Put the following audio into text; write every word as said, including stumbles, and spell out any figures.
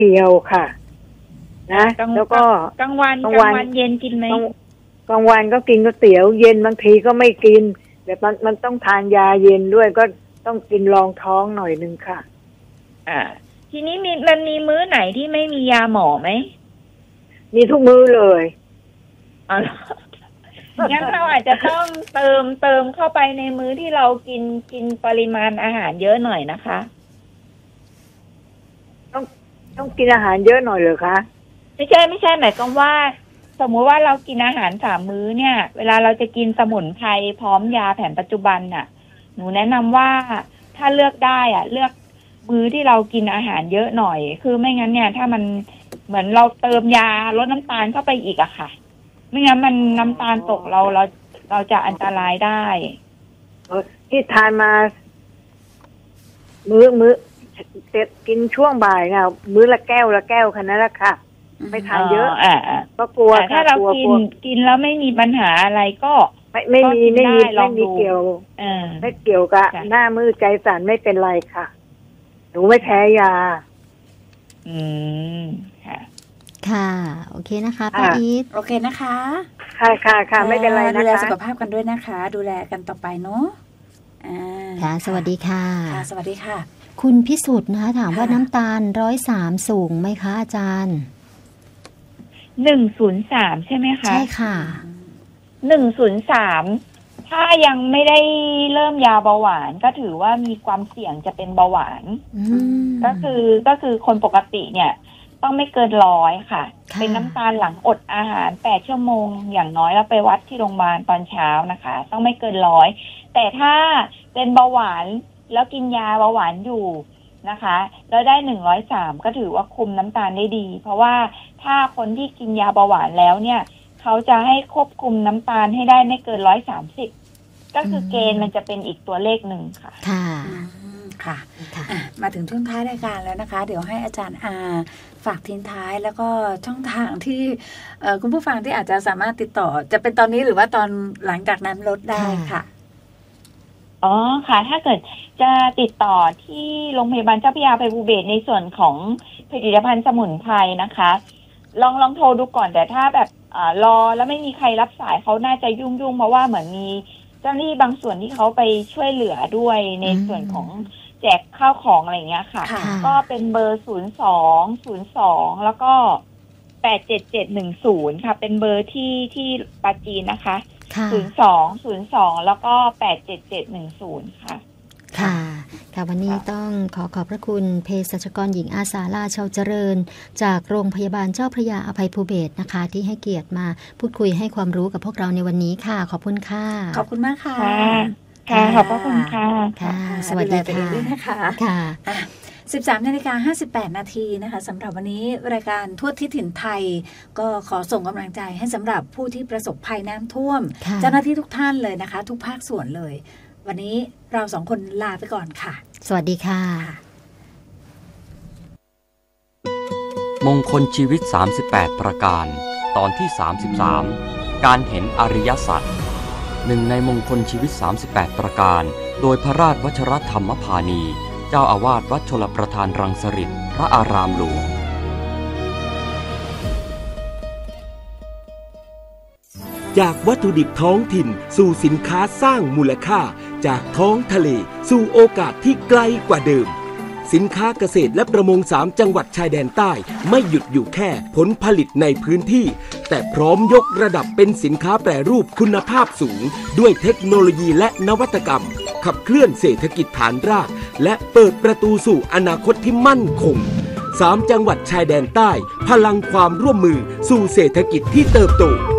เกี๊ยวค่ะนะแล้วก็กลางวันกลางวันเย็นกินไหมกลางวันก็กินก๋วยเตี๋ยวเย็นบางทีก็ไม่กินแต่มันมันต้องทานยาเย็นด้วยก็ต้องกินรองท้องหน่อยนึงค่ะอ่าทีนี้มีมันมีมื้อไหนที่ไม่มียาหมอไหมมีทุกมื้อเลยอ๋องั้นเราอาจจะต้องเติมเติมเข้าไปในมื้อที่เรากินกินปริมาณอาหารเยอะหน่อยนะคะต้องต้องกินอาหารเยอะหน่อยเหรอคะไม่ใช่ไม่ใช่หมายความว่าสมมุติว่าเรากินอาหารสามมื้อเนี่ยเวลาเราจะกินสมุนไพรพร้อมยาแผนปัจจุบันน่ะหนูแนะนำว่าถ้าเลือกได้อ่ะเลือกมื้อที่เรากินอาหารเยอะหน่อยคือไม่งั้นเนี่ยถ้ามันเหมือนเราเติมยาลดน้ำตาลเข้าไปอีกอะค่ะไม่งั้นมันน้ำตาลตกเราเราเราจะอันตรายได้ที่ทานมามื้อมื้อเสร็จกินช่วงบ่ายเนี่ยมื้อละแก้วละแก้วแค่นั้นแหละค่ะไม่ทานเยอะก็กลัวถ้าเรากินกินแล้วไม่มีปัญหาอะไรก็ไม่ไม่มีไม่มีไม่มีเกี่ยวไม่เกี่ยวกับหน้ามือใจสั่นไม่เป็นไรค่ะหนูไม่แพ้ยาอืมค่ะค่ะโอเคนะคะป้าอีทโอเคนะคะค่ะค่ะค่ะไม่เป็นไรนะคะดูแลสุขภาพกันด้วยนะคะดูแลกันต่อไปเนาะอ่าค่ะสวัสดีค่ะค่ะสวัสดีค่ะคุณพิสุทธิ์นะคะถามว่าน้ำตาลร้อยสามสูงไหมคะอาจารย์หนึ่งศูนย์สามใช่ไหมคะใช่ค่ะหนึ่งศูนย์สามถ้ายังไม่ได้เริ่มยาเบาหวานก็ถือว่ามีความเสี่ยงจะเป็นเบาหวานก็คือก็คือคนปกติเนี่ยต้องไม่เกินร้อยค่ะเป็นน้ำตาลหลังอดอาหารแปดชั่วโมงอย่างน้อยแล้วไปวัดที่โรงพยาบาลตอนเช้านะคะต้องไม่เกินร้อยแต่ถ้าเป็นเบาหวานแล้วกินยาเบาหวานอยู่นะคะแล้วได้หนึ่งร้อยสามก็ถือว่าคุมน้ำตาลได้ดีเพราะว่าถ้าคนที่กินยาเบาหวานแล้วเนี่ยเขาจะให้ควบคุมน้ำตาลให้ได้ไม่เกินร้อยสามสิบก็คือเกณฑ์มันจะเป็นอีกตัวเลขหนึ่งค่ะค่ะค่ะมาถึงช่วงท้ายรายการแล้วนะคะเดี๋ยวให้อาจารย์อาฝากทิ้งท้ายแล้วก็ช่องทางที่คุณผู้ฟังที่อาจจะสามารถติดต่อจะเป็นตอนนี้หรือว่าตอนหลังจากนั้นลดได้ค่ะอ๋อค่ะถ้าเกิดจะติดต่อที่โรงพยาบาลเจ้าพระยาภัยภูเบศรในส่วนของผลิตภัณฑ์สมุนไพรนะคะลองลองโทรดูก่อนแต่ถ้าแบบอ่ารอแล้วไม่มีใครรับสายเขาน่าจะยุ่งยุ่งเพราะว่าเหมือนมีเจ้าหน้าที่บางส่วนที่เขาไปช่วยเหลือด้วยในส่วนของแจกข้าวของอะไรเงี้ยค่ะก็เป็นเบอร์ศูนย์สองศูนย์สองแล้วก็แปดเจ็ดเจ็ดหนึ่งศูนย์ค่ะเป็นเบอร์ที่ที่ปาจีนนะคะศูนย์สองศูนย์สองแล้วก็แปดเจ็ดเจ็ดหนึ่งศูนย์ค่ะค่ะค่ะวันนี้ต้องขอขอบพระคุณเภสัชกรหญิงอาสาล่าชาวเจริญจากโรงพยาบาลเจ้าพระยาอภัยภูเบศรนะคะที่ให้เกียรติมาพูดคุยให้ความรู้กับพวกเราในวันนี้ค่ะขอบคุณค่ะขอบคุณมากค่ะค่ะขอบพระคุณค่ะค่ะสวัสดีค่ะค่ะสิบสามนาฬิกาห้าสิบแปดนาทีนะคะสำหรับวันนี้รายการทั่วทิศถิ่นไทยก็ขอส่งกำลังใจให้สำหรับผู้ที่ประสบภัยน้ำท่วมเจ้าหน้าที่ทุกท่านเลยนะคะทุกภาคส่วนเลยวันนี้เราสองคนลาไปก่อนค่ะสวัสดีค่ะมงคลชีวิตสามสิบแปดประการตอนที่สามสิบสามการเห็นอริยสัจหนึ่งในมงคลชีวิตสามสิบแปดประการโดยพระราชวชรธรรมพานีเจ้าอาวาสวัดชลประทานรังสฤษฎ์พระอารามหลวงจากวัตถุดิบท้องถิ่นสู่สินค้าสร้างมูลค่าจากท้องทะเลสู่โอกาสที่ไกลกว่าเดิมสินค้าเกษตรและประมงสามจังหวัดชายแดนใต้ไม่หยุดอยู่แค่ผลผลิตในพื้นที่แต่พร้อมยกระดับเป็นสินค้าแปรรูปคุณภาพสูงด้วยเทคโนโลยีและนวัตกรรมขับเคลื่อนเศรษฐกิจฐานรากและเปิดประตูสู่อนาคตที่มั่นคงสามจังหวัดชายแดนใต้พลังความร่วมมือสู่เศรษฐกิจที่เติบโต